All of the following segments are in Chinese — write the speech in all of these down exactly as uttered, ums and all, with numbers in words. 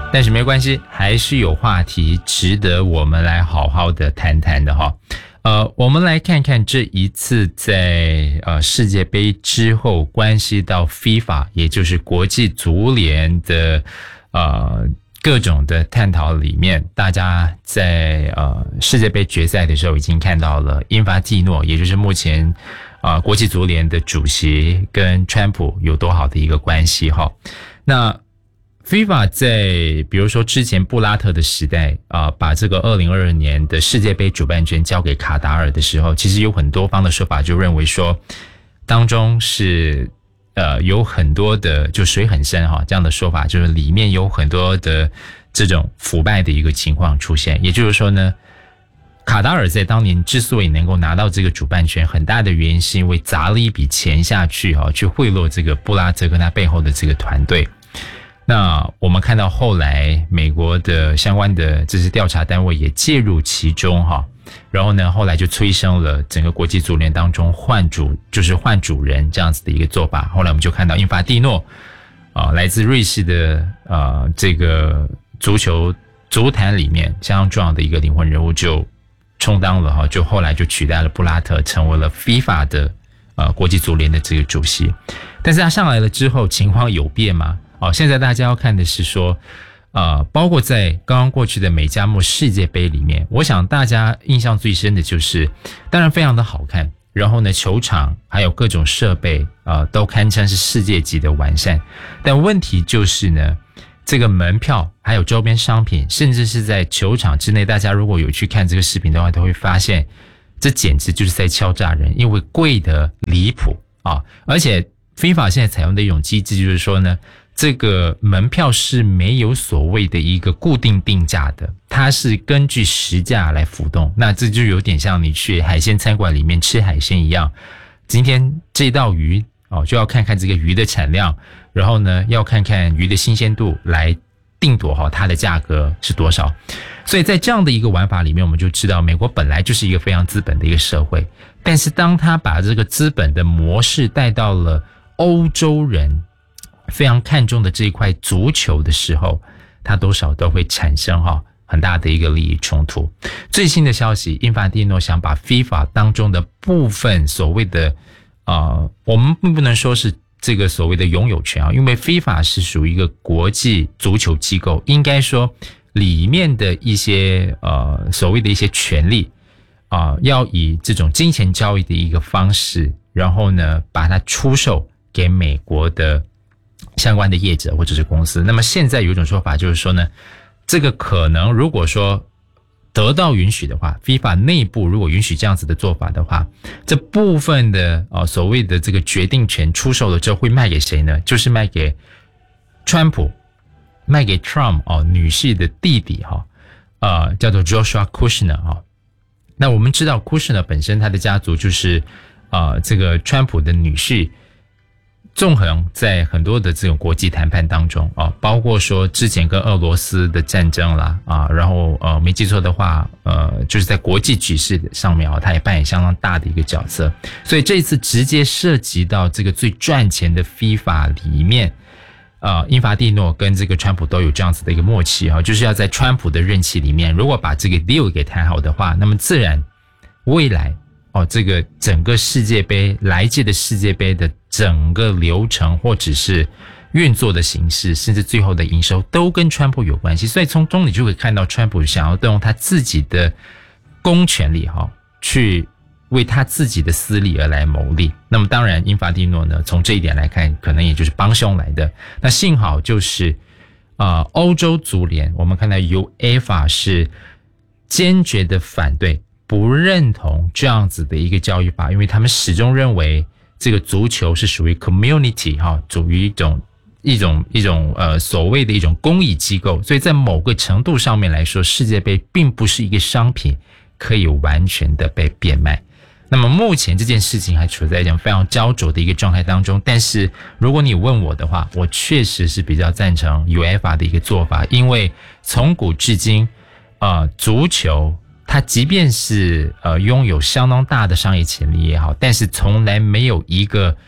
但是没关系，还是有话题值得我们来好好的谈谈的哈。呃，我们来看看这一次在呃世界杯之后关系到 FIFA， 也就是国际足联的呃各种的探讨里面，大家在呃世界杯决赛的时候已经看到了英法蒂诺，也就是目前啊、呃、国际足联的主席跟川普有多好的一个关系哈。那 FIFA 在比如说之前布拉特的时代啊、呃，把这个二零二二年的世界杯主办权交给卡达尔的时候，其实有很多方的说法就认为说，当中是呃有很多的就水很深哈，这样的说法就是里面有很多的这种腐败的一个情况出现。也就是说呢，卡达尔在当年之所以能够拿到这个主办权，很大的原因是因为砸了一笔钱下去哈，去贿赂这个布拉特跟他背后的这个团队。那我们看到后来美国的相关的这些调查单位也介入其中哈，然后呢，后来就催生了整个国际足联当中换主就是换主人这样子的一个做法。后来我们就看到英法蒂诺啊、呃，来自瑞士的呃这个足球足坛里面相当重要的一个灵魂人物就充当了哈，就后来就取代了布拉特，成为了 FIFA 的呃国际足联的这个主席。但是他上来了之后，情况有变吗？哦，现在大家要看的是说，呃，包括在刚刚过去的美加墨世界杯里面，我想大家印象最深的就是，当然非常的好看，然后呢，球场还有各种设备，呃，都堪称是世界级的完善。但问题就是呢，这个门票还有周边商品，甚至是在球场之内，大家如果有去看这个视频的话，都会发现，这简直就是在敲诈人，因为贵得离谱啊！而且 FIFA 现在采用的一种机制就是说呢，这个门票是没有所谓的一个固定定价的，它是根据实价来浮动。那这就有点像你去海鲜餐馆里面吃海鲜一样，今天这道鱼哦，就要看看这个鱼的产量，然后呢，要看看鱼的新鲜度来定夺哈它的价格是多少。所以在这样的一个玩法里面，我们就知道美国本来就是一个非常资本的一个社会，但是当他把这个资本的模式带到了欧洲人非常看重的这一块足球的时候，它多少都会产生哈很大的一个利益冲突。最新的消息，英法蒂诺想把 FIFA 当中的部分所谓的呃，我们并不能说是这个所谓的拥有权啊，因为 FIFA 是属于一个国际足球机构，应该说里面的一些呃所谓的一些权利啊、呃，要以这种金钱交易的一个方式，然后呢把它出售给美国的相关的业者或者是公司。那么现在有一种说法就是说呢，这个可能如果说得到允许的话， FIFA 内部如果允许这样子的做法的话，这部分的呃所谓的这个决定权出售了之后会卖给谁呢？就是卖给川普，卖给 Trump 哦女婿的弟弟哈、哦，呃叫做 Joshua Kushner 哈、哦。那我们知道 Kushner 本身他的家族就是呃这个川普的女婿。纵横在很多的这种国际谈判当中啊，包括说之前跟俄罗斯的战争啦啊，然后呃没记错的话，呃就是在国际局势上面啊，他也扮演相当大的一个角色。所以这一次直接涉及到这个最赚钱的 FIFA 里面，呃，英法蒂诺跟这个川普都有这样子的一个默契啊，就是要在川普的任期里面，如果把这个 deal 给谈好的话，那么自然未来。哦，这个整个世界杯来届的世界杯的整个流程或者是运作的形式，甚至最后的营收都跟川普有关系。所以从中你就会看到川普想要动用他自己的公权力哈，去为他自己的私利而来谋利。那么当然英法蒂诺呢，从这一点来看可能也就是帮凶来的。那幸好就是呃欧洲足联，我们看到 UEFA 是坚决的反对，不认同这样子的一个交易法，因为他们始终认为这个足球是属于 community 哈，属于一种一种一种呃所谓的一种公益机构，所以在某个程度上面来说，世界杯并不是一个商品，可以完全的被变卖。那么目前这件事情还处在一种非常焦灼的一个状态当中，但是如果你问我的话，我确实是比较赞成 UEFA 的一个做法，因为从古至今呃足球它即便是呃拥有相当大的商业潜力也好，但是从来没有一个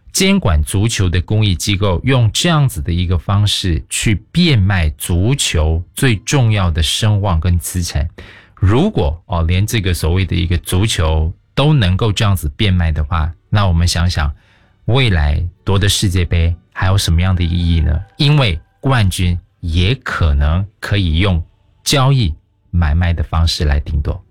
监管足球的公益机构用这样子的一个方式去变卖足球最重要的声望跟资产，如果哦连这个所谓的一个足球都能够这样子变卖的话，那我们想想未来夺得世界杯还有什么样的意义呢？因为冠军也可能可以用交易买卖的方式来定夺。